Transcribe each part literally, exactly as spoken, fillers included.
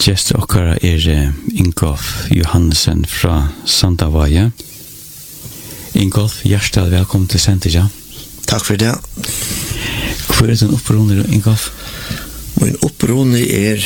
Gjester okkara er Ingolf Johannesen fra Sandavaje. Ingolf, hjertelig velkommen til Sentija. Takk for det. Hvor er din opprunner, Ingolf? Min opprunner er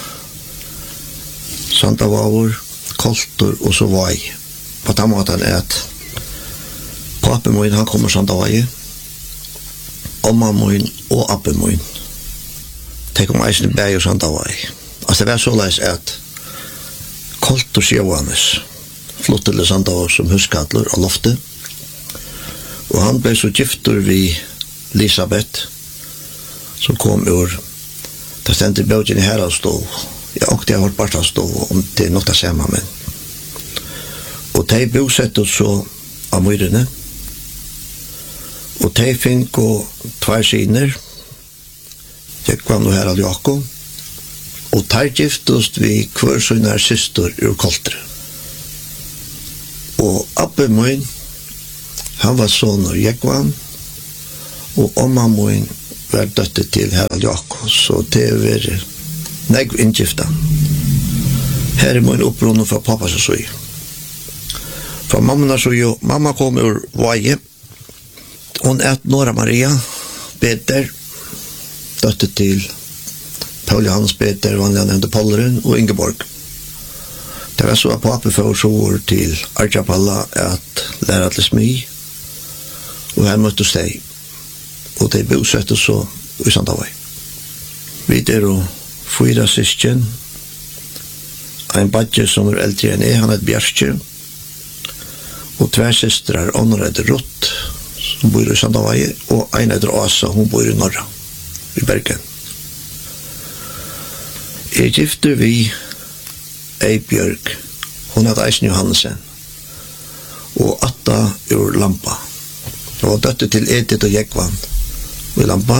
Sandavajer, Koltur og så Vai. På den måten er at papen min, han kommer Sandavaje, omma min og appen min. Tenk om eisen bæg og Sandavaje. Altså det var så leis at Koltur Sjövanes flott til Sandavaje som huskadler og lofte. Og han ble så gifter vi Elisabeth, som kom ur, det stendte bøtjen i Heralstov. Jeg åkte jeg har vært Barstadstov om det er noe det samme, men. Og de bosettet så av myrene, og de fikk og tvær siner, Jekvann og Herald Jakob, og de giftet vi hver sønner syster ur Koltre. Og Abbe min, han var son av Jekvann, og omma min var døtte til Herald Jakob, så det var negv inngifta. Her er min opprunner fra pappa som så. Fra mamma så jo, mamma kom ur Vaje, hon et Nora Maria, Peter, døtte til Paul Johannes Peter, vanlig nevnte Polleren, og Ingeborg. Det var så at pappa for så år til Arjapalla at lære til smi, og her møtte steg. Og de bosettet så i Sandavaje. Vi er jo fyra syskjen, en badje som er eldre enn jeg, han er Bjerskje, og tver systrar, Ånner heter Rutt, som bor i Sandavaje, og en heter Asa, hun bor i Norra, i Bergen. Jeg gifter vi Eibjørg, hun heter Eisen Johannesen, og Atta ur Lampa. Og døtte til Edith og Jekvann i Lampa.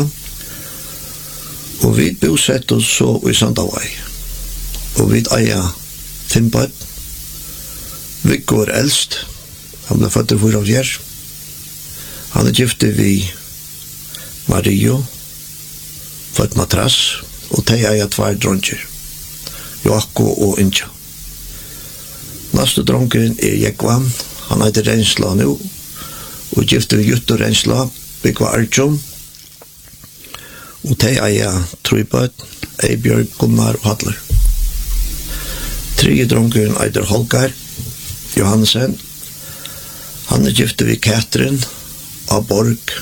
Og vi bosettet oss så i Sandavaje. Og vi eier fem barn. Viggo er eldst. Han ble født i fyra av fjær. Han er giftet vi Mario, født Matras, og de eier tvær dronjer, Joakko og Inja. Neste dronken er Jekvann. Han heter Rensla nå, og gifte vi Jutto Rensla, Viggo Arjun, og de eier Trøybøt, Eibjørg, Gunnar og Hadler. Tredje dronken eier Holgar Johannesen. Han er gifte vi Katrin av Borg,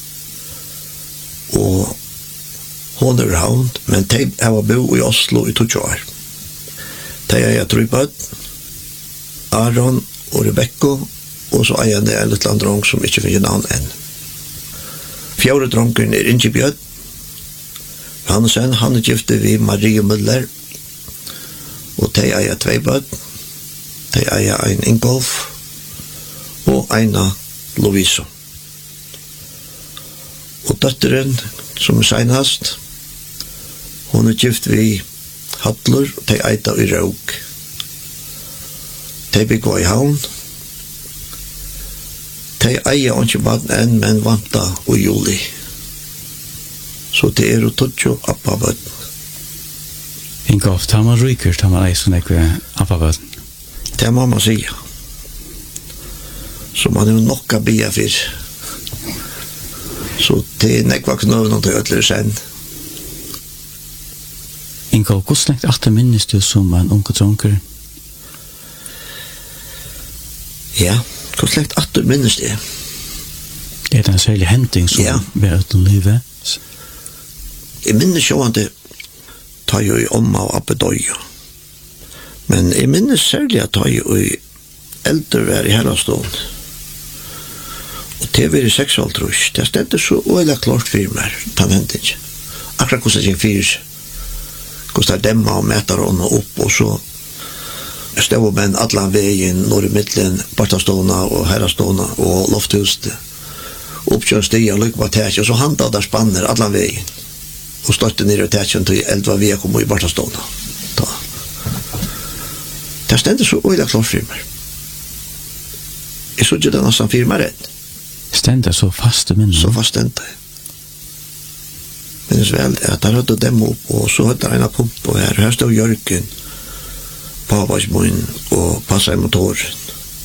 og hun er havn, men de har bo i Oslo i tjue år. De eier Trøybøt, Aron og Rebekko, og så eier det en liten drong som ikke finner navn enn. Fjerde dronken er Inge Bjørn Johansen, han er gifte vi Marie Møller, og de eier tvei bød. De eier en Ingolf og Eina Loviso. Og døtteren, som er senast, hun er gift vi Hadler, og de eier i Rauk. De bygger i havn. De eier ikke bare enn, men vanta og juli. Så det er jo tøtjo appabøtten. Ingolf, tar man ryker, tar man eisen ekve appabøtten? Det må man si. Så man er jo nokka bia fyr. Så det er nekva knøvn til ødler sen. Ingolf, hvor slengt atter minnes du som en unge dronker? Ja, hvor slengt atter minnes det? Er det en særlig henting som ja. Var uten livet? Jeg minnes jo at det tar jo i omma og appe døya. Men jeg minnes særlig at tar jo i eldre vær i Heralstånd. Og det var i seksualtrus. Det stedde så øyla klart for meg, den henting. Akkurat hvordan jeg fyrer hvordan jeg demma og meter henne opp, og så stod menn allan veien, når i midtelen, Barstadstånda og Heralstånda og Lofthuset, oppkjørt stier og lykk på tæsj, og så handa der spanner allan veien, og støtte nere i tæsjen til eldva vi kom i Barstadstånda. Det stendte så øyla klart for meg. Jeg så ikke det nesten for meg redd. Stendte så fast i minnet? Så fast stendte jeg. Minnes vel, at der hadde dem opp, og så hadde jeg en pump på her, her stod Jørgen, pavasmoen og passa i motoren.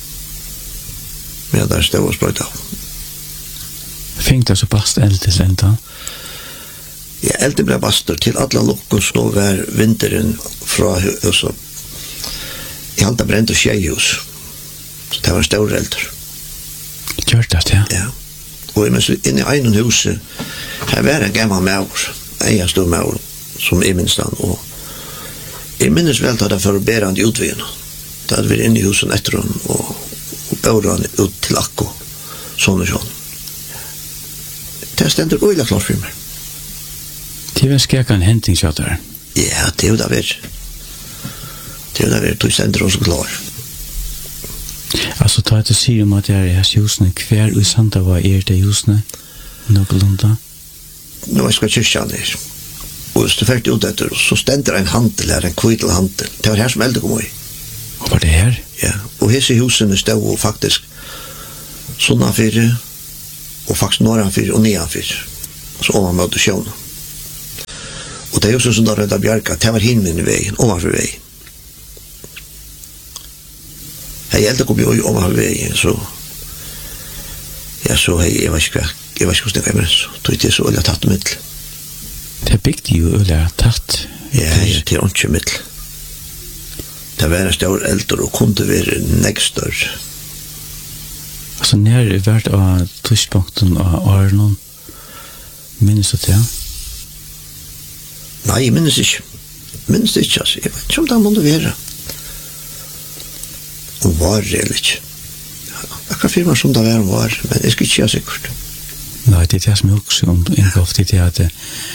Men der stod og sprøyta. Fink det så bast eld til enda? Ja, elden ble bastur til alle lukkos nå var vinteren fra huset. Jeg hadde brent og skjehus. Så det var stor elder. Gjør det, ja? Ja. Og inne i egen huset, her var en gammel maur, en stor maur, som jeg minns han. Og jeg minns vel at det for å bære han i utvigene. Da hadde vi inne i huset etter han, og, og bære han ut til akko, sånn og sånn. Det stender øyla klart for meg. Det var skjekka en henting, så der. Ja, det er jo det vi. Det er jo det vi, det stender også klar. Altså, ta et og sier om at det er i hans husene, hver i Santa var er det husene, noenlunde? Nå er skal kyrkjan her. Og hvis du er ferdig ut etter, så stender en handel her, en kvitel handel. Det var her som elde kom i. Og var det her? Ja, og hese husene stod og faktisk sunnafyrir, og faktisk norrafyrir og nianfyrir. Så om man møtte sjåna. Og det er jo sånn som da Rødda Bjarka, det var himmelen i veien, omanfor veien. Jeg gjelder kom jo omanfor veien, så ja, så hei, jeg var ikke jeg var ikke hos det hjemme, så tog det så øyla tatt middel. Det bygde jo øyla tatt? Ja, det er ikke middel. Det var en stor eldre og kunne være nekstør. Altså, nær er vært av tidspunkten av Arnon, minnes du det? Nei, jeg minnes ikke. Minnes det ikke, altså. Jeg vet ikke om det måtte være. Og var det eller ikke. Akkurat firma som det var, var, men jeg skal ikke ha sikkert. Nei, det er det som jeg også om Ingolf, det er at det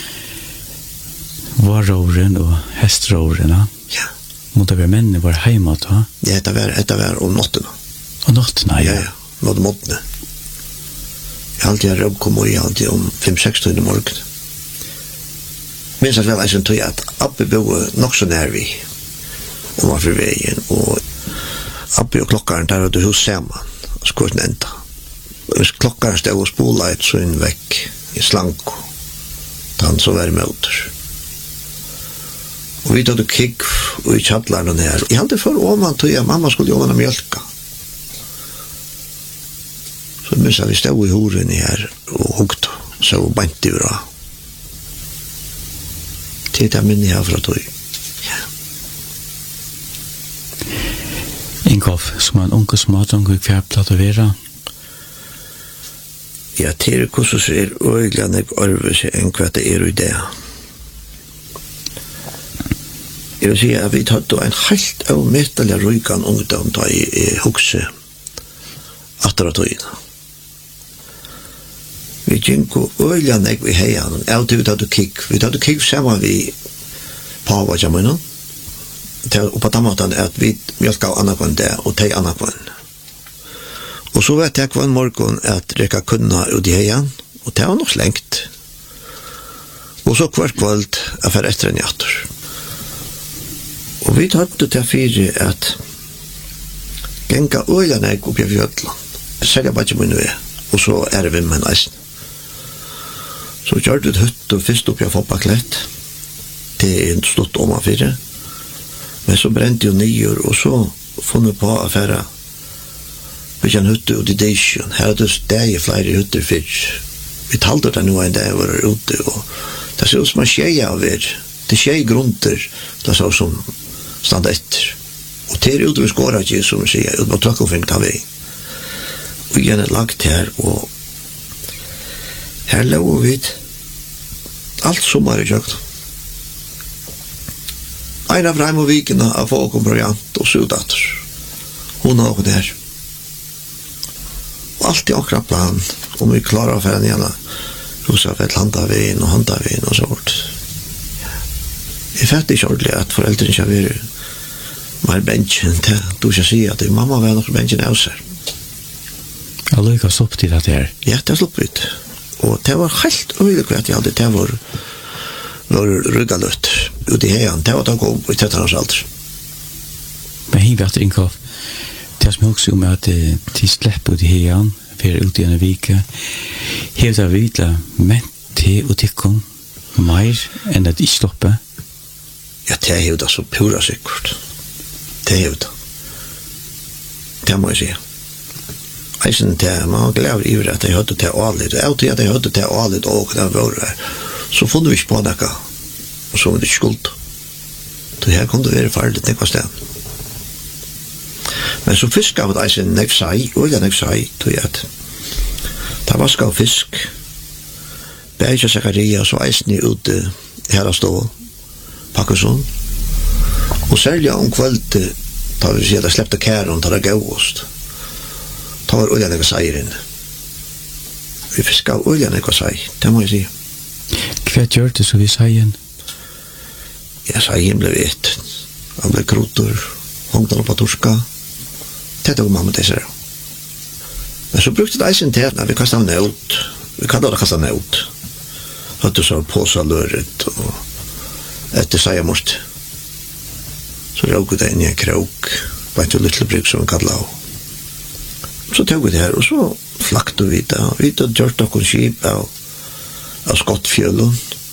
var råren og hestråren, ja. Ja. Måtte være mennene var hjemme, da? Ja, det var, det var om nottene. Om nottene, ja. Ja, ja, nått måttene. Jeg alltid har røbb kommet i alltid om fem-seks tøyne morgen. Minns at vel jeg synes at Abbe bo nok så nær vi om var for veien, og Abbe og klokkaren der hadde hus sammen, og skoet den enda. Hvis klokkaren stod og spola et så inn vekk i slanko, da han så var i møter. Og vi tog det kikk og i tjadlaren her. Jeg hadde for om han tog at mamma skulle jobba med mjölka. Så minns at vi stod i horen her og hukt, så bant i bra. Til det minne her fra tog. Ja. Ingolf, som er en unge smådrunk, hva er platt å være? Ja, til hvordan er øyelig nek arve seg enn hva det er i det. Jeg vil si at vi tatt en helt av metallig røykan ungdom da i hukse atter av tøyene. Vi gjenko øyelig nek vi heian, av til vi tatt kikk. Vi tatt kikk sammen vi pava jammen. Og på den måten er at vi mjölka av annakvann det, og teg annakvann. Og så vet jeg hva en morgen at rekka kunna ut i heian, og det var nok slengt. Og så hver kvöld er for etter en jatter. Og vi tatt det til fire at genga øyla nek oppi av fjøtland. Selja bare ikke munne ved, og så er det vi med neisen. Så gjør det høtt og fyrst oppi av fotbakklett. Det er en stått om av fire. Men så brente jo nyer, og så funnet på affæra vi kan hutte ut i Deisjon. Her er det steg flere hutter fyrst. Vi talte det nå en dag var ute, og det ser ut som en tjej av er. Det tjej grunter, det ser ut som stand etter. Og det er ute vi skåret ikke, som vi sier, ut på tråkkelfinn kan vi. Og igjen er lagt her, og her lå vi alt sommer i kjøkken. Ein av Reim og Vikene av folk om proviant og sudater. Hun har åkt her. Og alt i akkurat plan, om vi klarer å fære ned Rosafett, Handavin og Handavin og så vart. Jeg fætte ikke ordentlig at foreldrene ikke har vært mer bensjen til du skal si at mamma var nok bensjen av seg. Jeg lykker å stoppe til at det er. Ja, det er stoppet ut. Og det var helt øyelig at jeg hadde det var var ryggaløtt ut i heian. Det var da kom i tretten års alder. Men hi vet Ingolf, det som jeg også om er at de slipper ut i heian, for ut i en vike, helt av vidla ment til og tikkum mer enn at de stopper. Ja, det er jo da så pura sikkert. Det är det. Det må jag säga. Eisen til, man glæver i at jeg hørte til alit. Jeg tror at jeg hørte til alit og den var der. Så funnet vi ikke på noe. Og så var det ikke skuld. Så her kom det være farlig, det var sted. Men så fisk av eisen nek seg, og jeg nek seg, tror jeg at det var skav fisk. Berge Zakaria, så eisen i ute her stå, Pakkusson. Og særlig om kveld, da vi sier, da slepte kæren, da det gauost. Da var oljan ikke seier inn. Vi fisk av oljan ikke seier, det må jeg si. Hva gjør det så vi seier? Ja, seier ble vitt. Han ble krotor, hongte han på torska. Det tog mamma til seg. Men så brukte det eisen til, vi kastet han ut. Vi kallet det kastet han ut. Høtte så påsa løret, og etter seier mort. Så råket det inn i en krok, bare til Little Brygg som vi kallet av. Så tog vi det her, og så flakte vi det. Vi tog gjort noen skip av, av skottfjøllen.